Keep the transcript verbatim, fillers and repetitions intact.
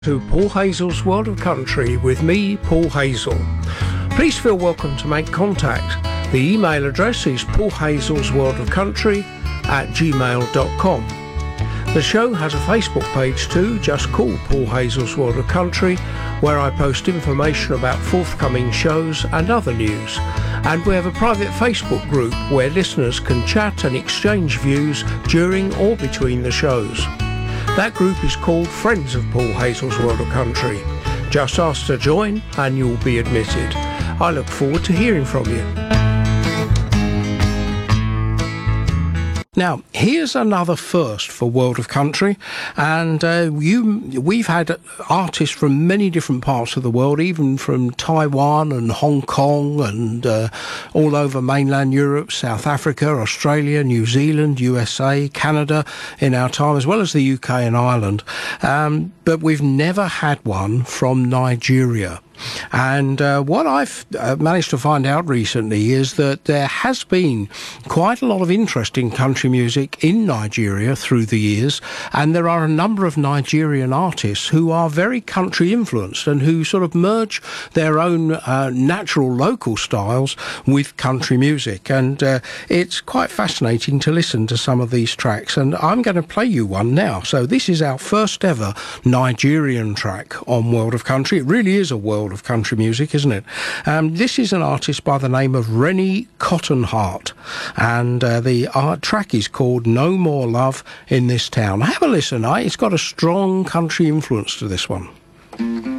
To Paul Hazel's World of Country with me, Paul Hazel. Please feel welcome to make contact. The email address is paulhazelsworldofcountry at gmail dot com. The show has a Facebook page too, just called Paul Hazel's World of Country, where I post information about forthcoming shows and other news. And we have a private Facebook group where listeners can chat and exchange views during or between the shows. That group is called Friends of Paul Hazel's World of Country. Just ask to join and you'll be admitted. I look forward to hearing from you. Now, here's another first for World of Country, and uh, you, we've had artists from many different parts of the world, even from Taiwan and Hong Kong and uh, all over mainland Europe, South Africa, Australia, New Zealand, U S A, Canada in our time, as well as the U K and Ireland. Um, but we've never had one from Nigeria. And uh, what I've uh, managed to find out recently is that there has been quite a lot of interest in country music in Nigeria through the years, and there are a number of Nigerian artists who are very country influenced and who sort of merge their own uh, natural local styles with country music. And uh, it's quite fascinating to listen to some of these tracks, and I'm going to play you one now. So this is our first ever Nigerian track on World of Country. It really is a world of country music, isn't it? Um, this is an artist by the name of Rennie Cottonheart, and uh, the art track is called No More Love in This Town. Have a listen. Eh? It's got a strong country influence to this one.